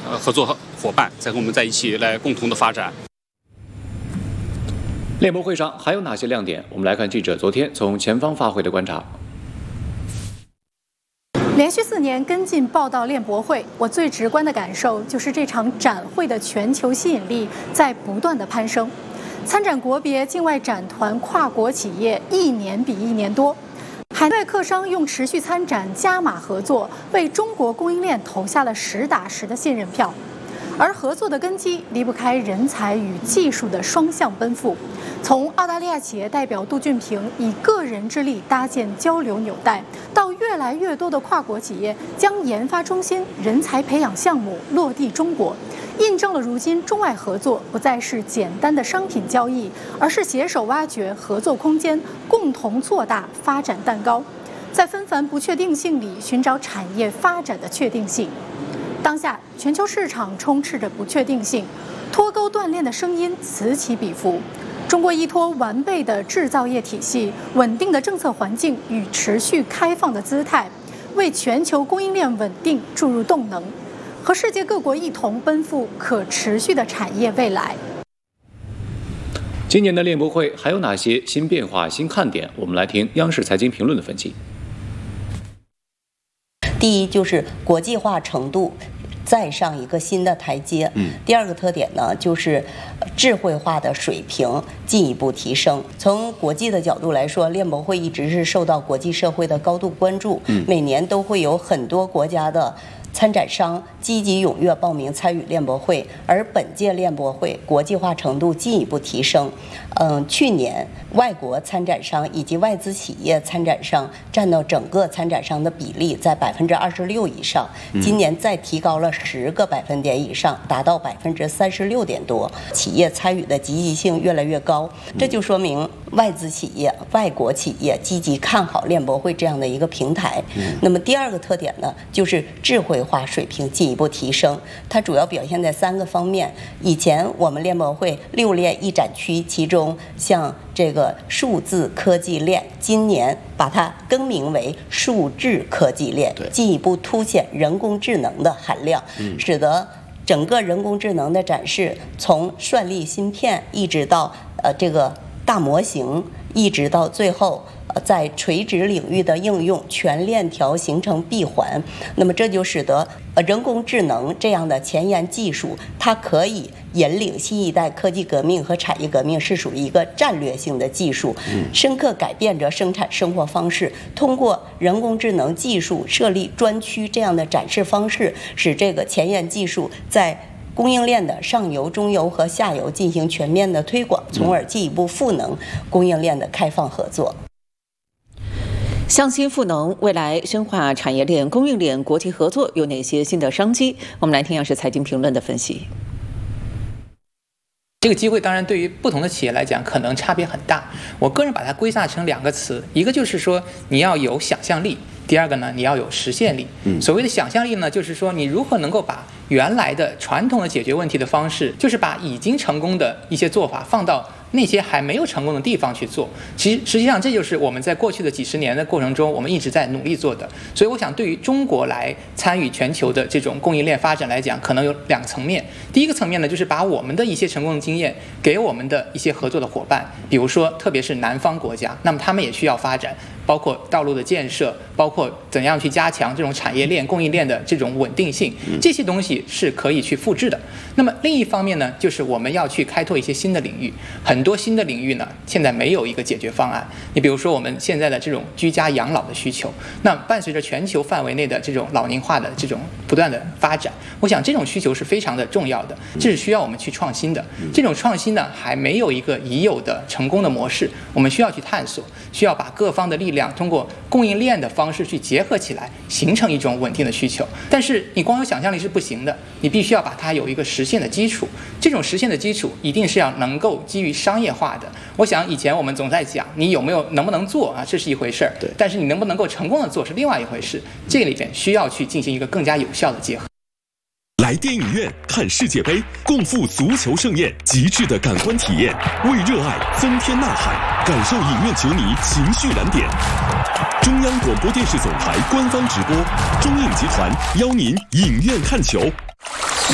合作伙伴，再和我们在一起来共同的发展。 链博会上还有哪些亮点？我们来看记者昨天从前方发回的观察。 连续4年跟进报道链博会，我最直观的感受就是这场展会的全球吸引力在不断的攀升。参展国别、境外展团、跨国企业一年比一年多，海外客商用持续参展、加码合作，为中国供应链投下了实打实的信任票。而合作的根基离不开人才与技术的双向奔赴。从澳大利亚企业代表杜俊平以个人之力搭建交流纽带，到越来越多的跨国企业将研发中心、人才培养项目落地中国，印证了如今中外合作不再是简单的商品交易，而是携手挖掘合作空间，共同做大发展蛋糕，在纷繁不确定性里寻找产业发展的确定性。当下全球市场充斥着不确定性，脱钩断链的声音此起彼伏。中国依托完备的制造业体系、稳定的政策环境与持续开放的姿态，为全球供应链稳定注入动能，和世界各国一同奔赴可持续的产业未来。 今年的链博会还有哪些新变化、新看点？我们来听央视财经评论的分析。 第一就是国际化程度再上一个新的台阶。第二个特点呢，就是智慧化的水平进一步提升。从国际的角度来说，链博会一直是受到国际社会的高度关注，每年都会有很多国家的参展商积极踊跃报名参与链博会，而本届链博会国际化程度进一步提升。去年外国参展商以及外资企业参展商占到整个参展商的比例在26%以上，今年再提高了10个百分点以上，达到36.点多，企业参与的积极性越来越高，这就说明外资企业、外国企业积极看好链博会这样的一个平台。那么第二个特点呢，就是智慧化水平进一步提升，它主要表现在3个方面。以前我们链博会6链1展区，其中像这个数字科技链，今年把它更名为数智科技链，进一步凸显人工智能的含量，使得整个人工智能的展示，从算力芯片一直到这个大模型，一直到最后在垂直领域的应用，全链条形成闭环。那么这就使得人工智能这样的前沿技术，它可以引领新一代科技革命和产业革命，是属于一个战略性的技术，深刻改变着生产生活方式。通过人工智能技术设立专区这样的展示方式，使这个前沿技术在供应链的上游、中游和下游进行全面的推广，从而进一步赋能供应链的开放合作。 向心赋能，未来深化产业链、供应链国际合作有哪些新的商机？我们来听央视财经评论的分析。 这个机会当然对于不同的企业来讲可能差别很大，我个人把它归纳成2个词，一个就是说你要有想象力，第二个呢你要有实现力。所谓的想象力呢，就是说你如何能够把原来的传统的解决问题的方式，就是把已经成功的一些做法放到那些还没有成功的地方去做。实际上这就是我们在过去的几十年的过程中，我们一直在努力做的。所以我想对于中国来参与全球的这种供应链发展来讲，可能有2个层面。第一个层面呢，就是把我们的一些成功的经验给我们的一些合作的伙伴，比如说特别是南方国家，那么他们也需要发展，包括道路的建设，包括怎样去加强这种产业链、供应链的这种稳定性，这些东西是可以去复制的。那么另一方面呢，就是我们要去开拓一些新的领域，很多新的领域呢，现在没有一个解决方案。你比如说我们现在的这种居家养老的需求，那伴随着全球范围内的这种老龄化的这种不断的发展，我想这种需求是非常的重要的，这是需要我们去创新的。这种创新呢，还没有一个已有的成功的模式，我们需要去探索，需要把各方的力量通过供应链的方式去结合起来，形成一种稳定的需求。但是你光有想象力是不行的，你必须要把它有一个实现的基础，这种实现的基础一定是要能够基于商业化的。我想以前我们总在讲你能不能做啊，这是一回事儿，但是你能不能够成功的做是另外一回事，这里边需要去进行一个更加有效的结合。 来电影院看世界杯，共赴足球盛宴，极致的感官体验，为热爱增添呐喊，感受影院球迷情绪燃点。中央广播电视总台官方直播，中影集团邀您影院看球。